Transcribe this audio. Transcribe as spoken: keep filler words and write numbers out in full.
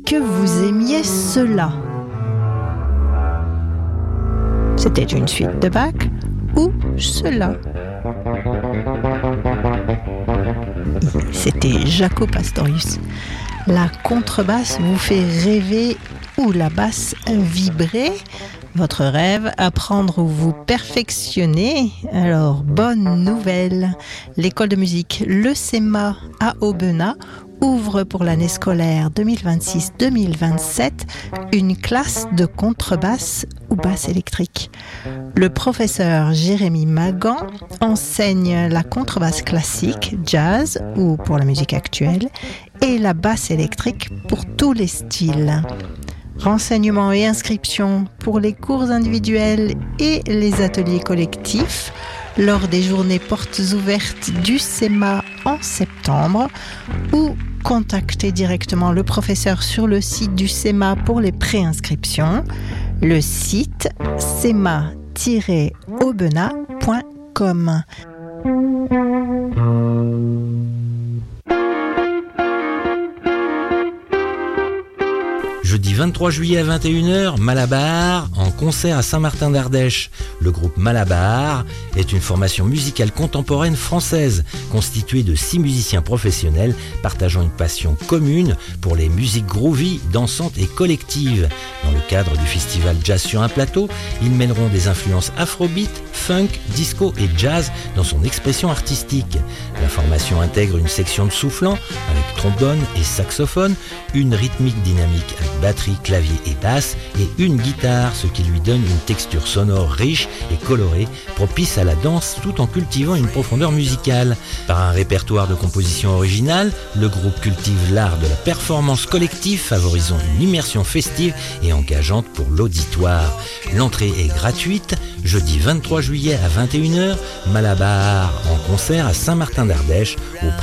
que vous aimiez cela. C'était une suite de Bach ou cela. C'était Jaco Pastorius. La contrebasse vous fait rêver ou la basse vibrer. Votre rêve, apprendre ou vous perfectionner. Alors, bonne nouvelle. L'école de musique Le Cema à Aubenas ouvre pour l'année scolaire deux mille vingt-six deux mille vingt-sept une classe de contrebasse ou basse électrique. Le professeur Jérémy Magan enseigne la contrebasse classique, jazz ou pour la musique actuelle et la basse électrique pour tous les styles. Renseignements et inscriptions pour les cours individuels et les ateliers collectifs lors des journées portes ouvertes du Cema en septembre ou contactez directement le professeur sur le site du Cema pour les préinscriptions. Le site cema tiret aubenas point com. Jeudi vingt-trois juillet à vingt et une heures, Malabar en concert à Saint-Martin-d'Ardèche. Le groupe Malabar est une formation musicale contemporaine française constituée de six musiciens professionnels partageant une passion commune pour les musiques groovy, dansantes et collectives. Dans le cadre du festival Jazz sur un plateau, ils mèneront des influences afrobeat, funk, disco et jazz dans son expression artistique. La formation intègre une section de soufflant avec trombone et saxophone, une rythmique dynamique avec batterie, clavier et basse et une guitare, ce qui lui donne une texture sonore riche et colorée, propice à la danse tout en cultivant une profondeur musicale. Par un répertoire de compositions originales, le groupe cultive l'art de la performance collective, favorisant une immersion festive et engageante pour l'auditoire. L'entrée est gratuite. Jeudi vingt-trois juillet à vingt et une heures, Malabar en concert à Saint-Martin-d'Ardèche au